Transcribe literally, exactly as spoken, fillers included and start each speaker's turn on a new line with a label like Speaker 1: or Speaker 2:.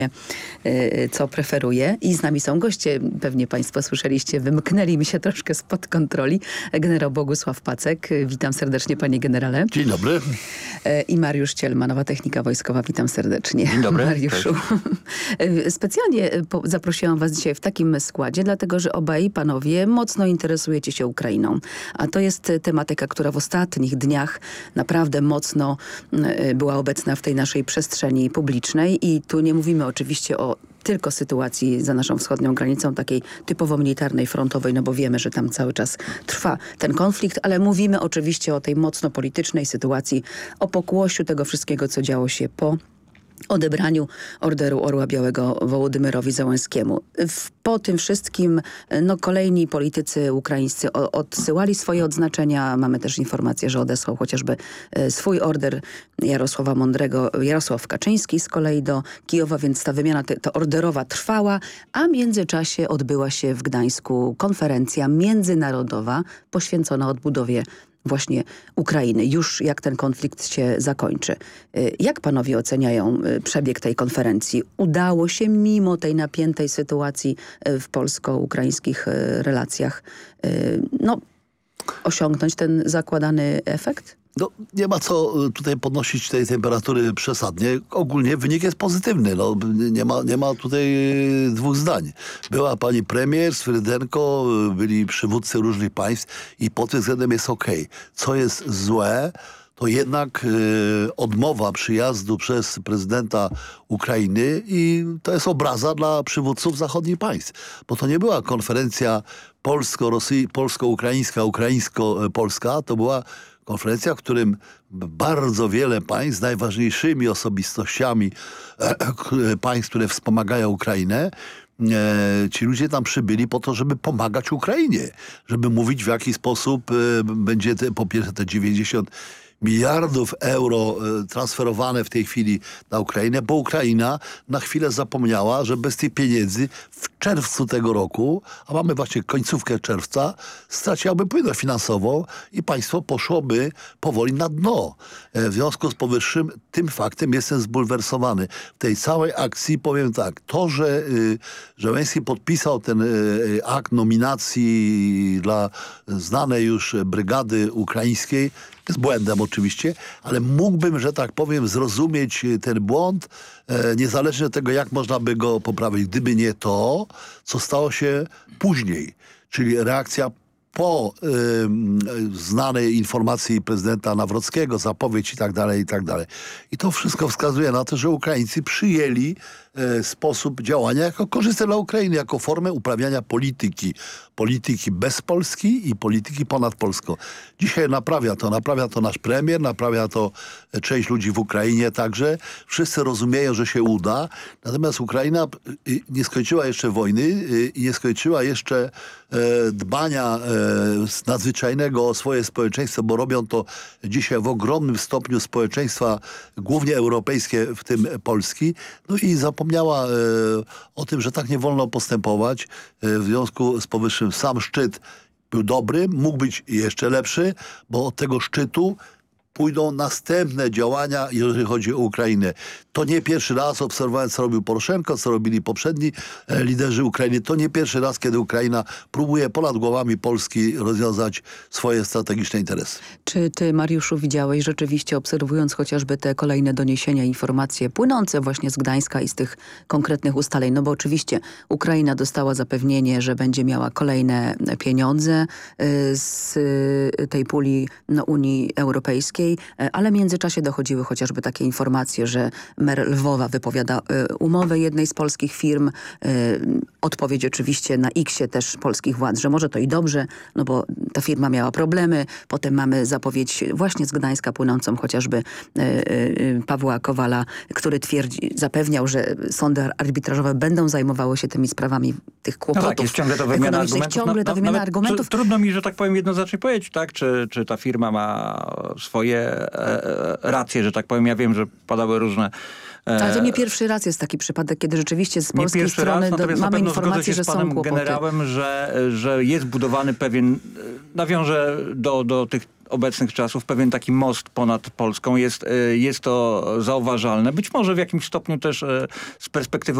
Speaker 1: co preferuje. I z nami są goście, pewnie państwo słyszeliście, wymknęli mi się troszkę spod kontroli. Generał Bogusław Pacek. Witam serdecznie, panie generale.
Speaker 2: Dzień dobry.
Speaker 1: I Mariusz Cielma, Nowa Technika Wojskowa. Witam serdecznie.
Speaker 2: Dzień dobry.
Speaker 1: Mariuszu. Specjalnie zaprosiłam was dzisiaj w takim składzie, dlatego że obaj panowie mocno interesujecie się Ukrainą. A to jest tematyka, która w ostatnich dniach naprawdę mocno była obecna w tej naszej przestrzeni publicznej. I tu nie mówimy oczywiście o tylko sytuacji za naszą wschodnią granicą, takiej typowo militarnej, frontowej, no bo wiemy, że tam cały czas trwa ten konflikt, ale mówimy oczywiście o tej mocno politycznej sytuacji, o pokłosiu tego wszystkiego, co działo się po odebraniu Orderu Orła Białego Wołodymyrowi Zełenskiemu. W, po tym wszystkim no, kolejni politycy ukraińscy o, odsyłali swoje odznaczenia. Mamy też informację, że odesłał chociażby e, swój order Jarosława Mądrego, Jarosław Kaczyński z kolei do Kijowa, więc ta wymiana te, to orderowa trwała, a w międzyczasie odbyła się w Gdańsku konferencja międzynarodowa poświęcona odbudowie właśnie Ukrainy, już jak ten konflikt się zakończy. Jak panowie oceniają przebieg tej konferencji? Udało się mimo tej napiętej sytuacji w polsko-ukraińskich relacjach no, osiągnąć ten zakładany efekt?
Speaker 2: No, nie ma co tutaj podnosić tej temperatury przesadnie. Ogólnie wynik jest pozytywny. No, nie ma, nie ma tutaj dwóch zdań. Była pani premier Swyrydenko, byli przywódcy różnych państw i pod tym względem jest okej. Co jest złe, to jednak y, odmowa przyjazdu przez prezydenta Ukrainy i to jest obraza dla przywódców zachodnich państw. Bo to nie była konferencja polsko-rosy- polsko-ukraińska, ukraińsko-polska, to była konferencja, w którym bardzo wiele państw z najważniejszymi osobistościami e, państw, które wspomagają Ukrainę, e, ci ludzie tam przybyli po to, żeby pomagać Ukrainie. Żeby mówić, w jaki sposób e, będzie te, po pierwsze te dziewięćdziesiąt miliardów euro transferowane w tej chwili na Ukrainę, bo Ukraina na chwilę zapomniała, że bez tych pieniędzy w czerwcu tego roku, a mamy właśnie końcówkę czerwca, straciłaby płynność finansową i państwo poszłoby powoli na dno. W związku z powyższym tym faktem jestem zbulwersowany. W tej całej akcji powiem tak, to, że Zełenski podpisał ten akt nominacji dla znanej już brygady ukraińskiej, jest błędem oczywiście, ale mógłbym, że tak powiem, zrozumieć ten błąd, e, niezależnie od tego, jak można by go poprawić. Gdyby nie to, co stało się później, czyli reakcja po y, znanej informacji prezydenta Nawrockiego, zapowiedź i tak dalej, i tak dalej. I to wszystko wskazuje na to, że Ukraińcy przyjęli y, sposób działania jako korzystny dla Ukrainy, jako formę uprawiania polityki. Polityki bez Polski i polityki ponad Polską. Dzisiaj naprawia to, naprawia to nasz premier, naprawia to część ludzi w Ukrainie także. Wszyscy rozumieją, że się uda. Natomiast Ukraina y, nie skończyła jeszcze wojny i y, nie skończyła jeszcze y, dbania y, nadzwyczajnego o swoje społeczeństwo, bo robią to dzisiaj w ogromnym stopniu społeczeństwa, głównie europejskie, w tym Polski. No i zapomniała e, o tym, że tak nie wolno postępować. E, w związku z powyższym sam szczyt był dobry, mógł być jeszcze lepszy, bo od tego szczytu pójdą następne działania, jeżeli chodzi o Ukrainę. To nie pierwszy raz obserwowałem, co robił Poroszenko, co robili poprzedni e, liderzy Ukrainy. To nie pierwszy raz, kiedy Ukraina próbuje ponad głowami Polski rozwiązać swoje strategiczne interesy.
Speaker 1: Czy ty, Mariuszu, widziałeś rzeczywiście, obserwując chociażby te kolejne doniesienia, informacje płynące właśnie z Gdańska i z tych konkretnych ustaleń? No bo oczywiście Ukraina dostała zapewnienie, że będzie miała kolejne pieniądze y, z y, tej puli no, Unii Europejskiej, ale w międzyczasie dochodziły chociażby takie informacje, że mer Lwowa wypowiada y, umowę jednej z polskich firm. Y, odpowiedź oczywiście na X-ie też polskich władz, że może to i dobrze, no bo ta firma miała problemy. Potem mamy zapowiedź właśnie z Gdańska płynącą chociażby y, y, Pawła Kowala, który twierdzi, zapewniał, że sądy arbitrażowe będą zajmowały się tymi sprawami tych kłopotów.
Speaker 3: No tak, jest ciągle to wymiana argumentów.
Speaker 1: Ciągle ta
Speaker 3: no,
Speaker 1: wymiana
Speaker 3: nawet
Speaker 1: argumentów.
Speaker 3: Tr trudno mi, że tak powiem, jednoznacznie powiedzieć, tak? Czy, czy ta firma ma swoje e, racje, że tak powiem. Ja wiem, że padały różne... E,
Speaker 1: Ale to nie pierwszy raz jest taki przypadek, kiedy rzeczywiście z polskiej strony
Speaker 3: raz,
Speaker 1: do, mamy informację, że
Speaker 3: z panem
Speaker 1: są kłopoty.
Speaker 3: generałem, że, że jest budowany pewien, nawiążę do, do tych obecnych czasów pewien taki most ponad Polską. Jest, e, jest to zauważalne. Być może w jakimś stopniu też e, z perspektywy